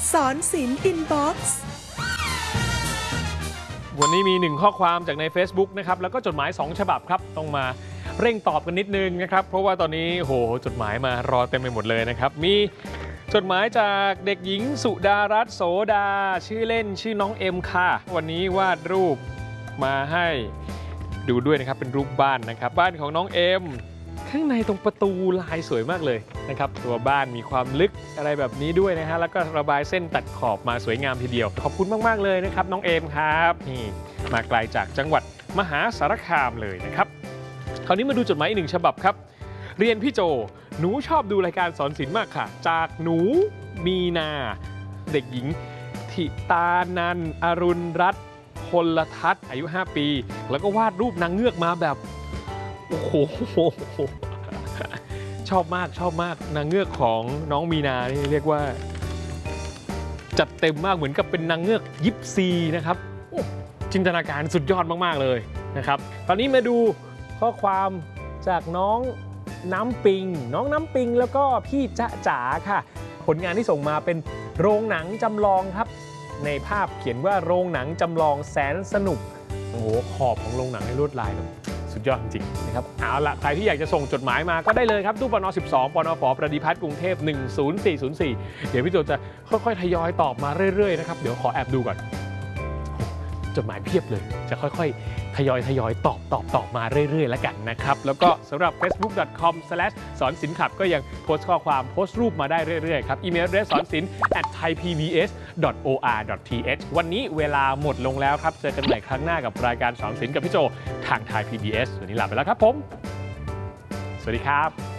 สอนศิลป์อินบ็อกซ์วันนี้มี1ข้อความจากใน Facebook นะครับแล้วก็จดหมาย2ฉบับครับต้องมาเร่งตอบกันนิดนึงนะครับเพราะว่าตอนนี้โหจดหมายมารอเต็มไปหมดเลยนะครับมีจดหมายจากเด็กหญิงสุดารัตน์โสดาชื่อเล่นชื่อน้องเอ็มค่ะวันนี้วาดรูปมาให้ดูด้วยนะครับเป็นรูปบ้านนะครับบ้านของน้องเอ็มข้างในตรงประตูลายสวยมากเลยนะครับตัวบ้านมีความลึกอะไรแบบนี้ด้วยนะฮะแล้วก็ระบายเส้นตัดขอบมาสวยงามทีเดียวขอบคุณมากๆเลยนะครับน้องเอ็มครับนี่มาไกลจากจังหวัดมหาสารคามเลยนะครับคราวนี้มาดูจดหมายอีก1ฉบับครับเรียนพี่โจหนูชอบดูรายการสอนศิลป์มากค่ะจากหนูมีนาเด็กหญิงธิตานันท์อรุณรัตน์พลทัศน์อายุ5ปีแล้วก็วาดรูปนางเงือกมาแบบโอ้โหชอบมากนางเงือกของน้องมีนานี่เรียกว่าจัดเต็มมากเหมือนกับเป็นนางเงือกยิปซีนะครับจินตนาการสุดยอดมากๆเลยนะครับตอนนี้มาดูข้อความจากน้องน้ำปิงแล้วก็พี่จ๊ะจ๋าค่ะผลงานที่ส่งมาเป็นโรงหนังจำลองครับในภาพเขียนว่าโรงหนังจำลองแสนสนุกโอ้โหขอบของโรงหนังในลวดลายแบบสุดยอดจริงๆนะครับเอาละใครที่อยากจะส่งจดหมายมาก็ได้เลยครับตู้ปน12ปนฝประดิพัฒน์กรุงเทพ10404เดี๋ยวพี่โจจะค่อยๆทยอยตอบมาเรื่อยๆนะครับเดี๋ยวขอแอบดูก่อนจดหมายเพียบเลยจะค่อยๆทยอยตอบมาเรื่อยๆแล้วกันนะครับแล้วก็สำหรับ facebook.com/ สอนศิลป์ขับก็ยังโพสต์ข้อความโพสต์รูปมาได้เรื่อยๆครับอีเมลเดรสสอนศิลป์ @thaipbs.or.th วันนี้เวลาหมดลงแล้วครับเจอกันใหม่ครั้งหน้ากับรายการสอนศิลป์กับพี่โจทาง Thai PBS วันนี้ลาไปแล้วครับผมสวัสดีครับ